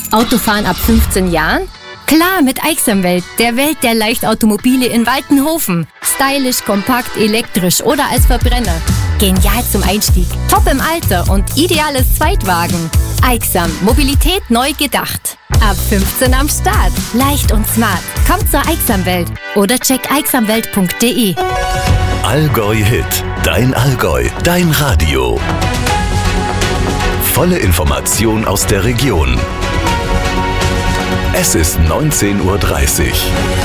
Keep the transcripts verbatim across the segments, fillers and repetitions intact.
Autofahren ab fünfzehn Jahren? Klar, mit Aixamwelt, der Welt der Leichtautomobile in Waltenhofen. Stylisch, kompakt, elektrisch oder als Verbrenner. Genial zum Einstieg, top im Alter und ideales Zweitwagen. Aixam, Mobilität neu gedacht. Ab fünfzehn am Start. Leicht und smart. Kommt zur Aixamwelt oder check aixamwelt punkt de. Allgäu Hit. Dein Allgäu. Dein Radio. Volle Information aus der Region. Es ist neunzehn Uhr dreißig.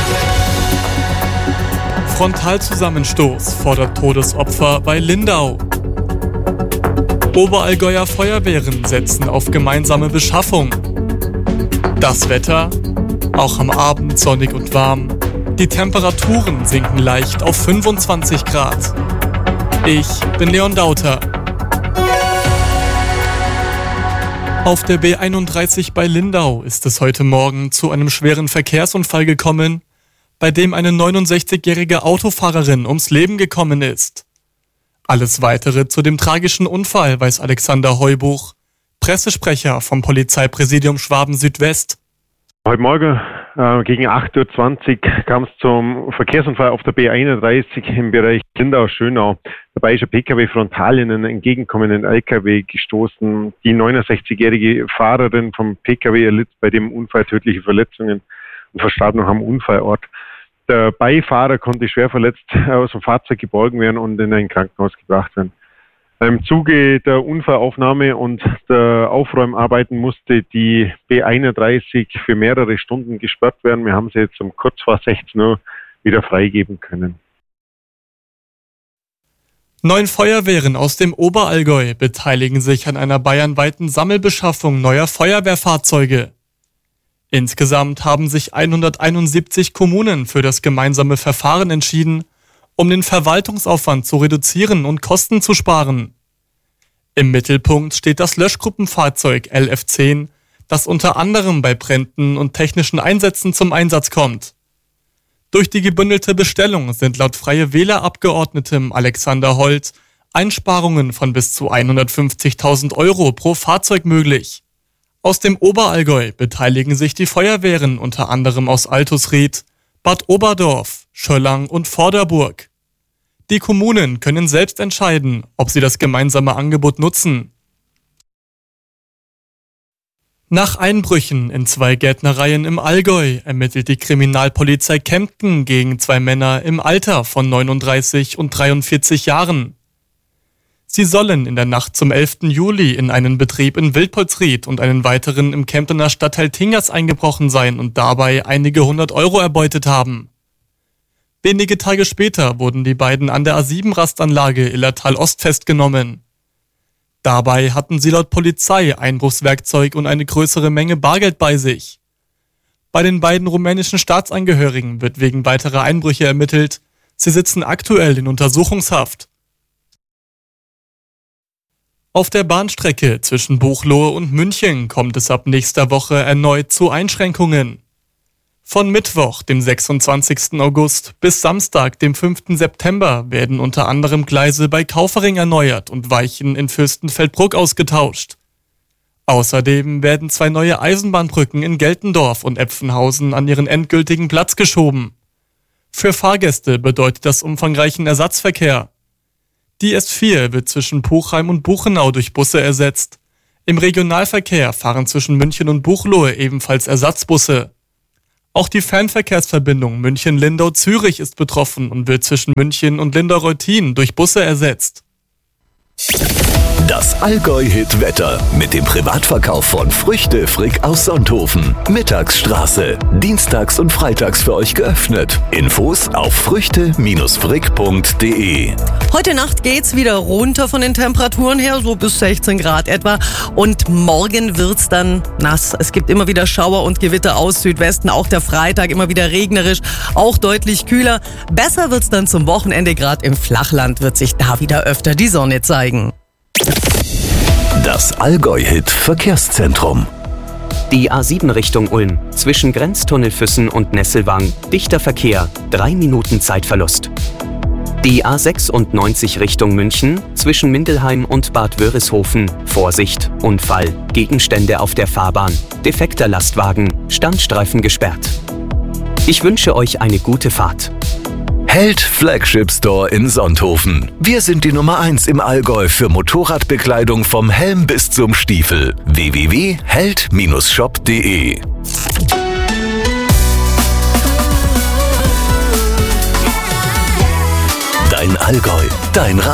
Frontalzusammenstoß fordert Todesopfer bei Lindau. Oberallgäuer Feuerwehren setzen auf gemeinsame Beschaffung. Das Wetter? Auch am Abend sonnig und warm. Die Temperaturen sinken leicht auf fünfundzwanzig Grad. Ich bin Leon Dauter. Auf der B einunddreißig bei Lindau ist es heute Morgen zu einem schweren Verkehrsunfall gekommen, bei dem eine neunundsechzigjährige Autofahrerin ums Leben gekommen ist. Alles Weitere zu dem tragischen Unfall weiß Alexander Heubuch, Pressesprecher vom Polizeipräsidium Schwaben Südwest. Heute Morgen äh, gegen acht Uhr zwanzig kam es zum Verkehrsunfall auf der B einunddreißig im Bereich Lindau-Schönau. Dabei ist ein P K W frontal in einen entgegenkommenden L K W gestoßen. Die neunundsechzigjährige Fahrerin vom P K W erlitt bei dem Unfall tödliche Verletzungen und verstarb noch am Unfallort. Der Beifahrer konnte schwer verletzt aus dem Fahrzeug geborgen werden und in ein Krankenhaus gebracht werden. Im Zuge der Unfallaufnahme und der Aufräumarbeiten musste die B einunddreißig für mehrere Stunden gesperrt werden. Wir haben sie jetzt um kurz vor sechzehn Uhr wieder freigeben können. Neun Feuerwehren aus dem Oberallgäu beteiligen sich an einer bayernweiten Sammelbeschaffung neuer Feuerwehrfahrzeuge. Insgesamt haben sich hunderteinundsiebzig Kommunen für das gemeinsame Verfahren entschieden, um den Verwaltungsaufwand zu reduzieren und Kosten zu sparen. Im Mittelpunkt steht das Löschgruppenfahrzeug L F zehn, das unter anderem bei Bränden und technischen Einsätzen zum Einsatz kommt. Durch die gebündelte Bestellung sind laut Freie Wähler-Abgeordnetem Alexander Holt Einsparungen von bis zu hundertfünfzigtausend Euro pro Fahrzeug möglich. Aus dem Oberallgäu beteiligen sich die Feuerwehren unter anderem aus Altusried, Bad Oberdorf, Schöllang und Vorderburg. Die Kommunen können selbst entscheiden, ob sie das gemeinsame Angebot nutzen. Nach Einbrüchen in zwei Gärtnereien im Allgäu ermittelt die Kriminalpolizei Kempten gegen zwei Männer im Alter von neununddreißig und dreiundvierzig Jahren. Sie sollen in der Nacht zum elften Juli in einen Betrieb in Wildpolsried und einen weiteren im Kemptener Stadtteil Tingers eingebrochen sein und dabei einige hundert Euro erbeutet haben. Wenige Tage später wurden die beiden an der A sieben Rastanlage Illertal Ost festgenommen. Dabei hatten sie laut Polizei Einbruchswerkzeug und eine größere Menge Bargeld bei sich. Bei den beiden rumänischen Staatsangehörigen wird wegen weiterer Einbrüche ermittelt. Sie sitzen aktuell in Untersuchungshaft. Auf der Bahnstrecke zwischen Buchloe und München kommt es ab nächster Woche erneut zu Einschränkungen. Von Mittwoch, dem sechsundzwanzigsten August, bis Samstag, dem fünften September, werden unter anderem Gleise bei Kaufering erneuert und Weichen in Fürstenfeldbruck ausgetauscht. Außerdem werden zwei neue Eisenbahnbrücken in Geltendorf und Epfenhausen an ihren endgültigen Platz geschoben. Für Fahrgäste bedeutet das umfangreichen Ersatzverkehr. Die S vier wird zwischen Puchheim und Buchenau durch Busse ersetzt. Im Regionalverkehr fahren zwischen München und Buchloe ebenfalls Ersatzbusse. Auch die Fernverkehrsverbindung München-Lindau-Zürich ist betroffen und wird zwischen München und Lindau-Reutin durch Busse ersetzt. Das Allgäu-Hit-Wetter mit dem Privatverkauf von Früchte Frick aus Sonthofen. Mittagsstraße. Dienstags und freitags für euch geöffnet. Infos auf früchte Frick punkt de. Heute Nacht geht's wieder runter von den Temperaturen her, so bis sechzehn Grad etwa. Und morgen wird's dann nass. Es gibt immer wieder Schauer und Gewitter aus Südwesten. Auch der Freitag immer wieder regnerisch, auch deutlich kühler. Besser wird's dann zum Wochenende. Gerade im Flachland wird sich da wieder öfter die Sonne zeigen. Das Allgäu-Hit Verkehrszentrum. Die A sieben Richtung Ulm. Zwischen Grenztunnel Füssen und Nesselwang. Dichter Verkehr. Drei Minuten Zeitverlust. Die A sechsundneunzig Richtung München zwischen Mindelheim und Bad Wörishofen. Vorsicht, Unfall, Gegenstände auf der Fahrbahn, defekter Lastwagen, Standstreifen gesperrt. Ich wünsche euch eine gute Fahrt. Held Flagship Store in Sonthofen. Wir sind die Nummer eins im Allgäu für Motorradbekleidung vom Helm bis zum Stiefel. w w w punkt held Bindestrich shop punkt de Dein Allgäu, dein Radio.